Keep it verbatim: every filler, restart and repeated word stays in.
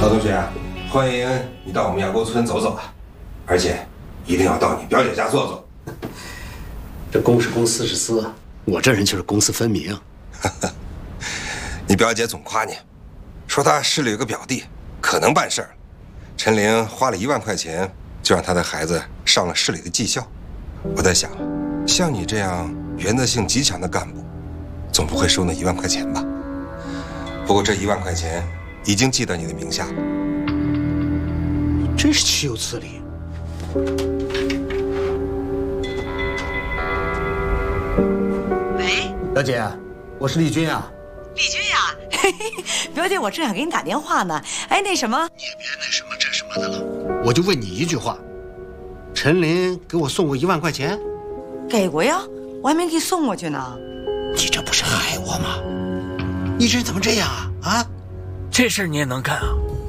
老同学，欢迎你到我们亚沟村走走啊，而且一定要到你表姐家坐坐。 这公是公，私是私，我这人就是公私分明。 你表姐总夸你，说她市里有个表弟可能办事儿，陈玲花了一万块钱就让她的孩子上了市里的技校。我在想，像你这样原则性极强的干部，总不会收那一万块钱吧？不过这一万块钱已经记到你的名下了。 真是岂有此理！ 喂， 表姐，我是丽君啊。 丽君呀，嘿嘿，表姐，我正想给你打电话呢。哎，那什么， 你也别那什么这什么的了，我就问你一句话：陈林给我送过一万块钱？ 给过呀，我还没给送过去呢。 你这不是害我吗？你这人怎么这样啊？啊！ 这事儿你也能干啊？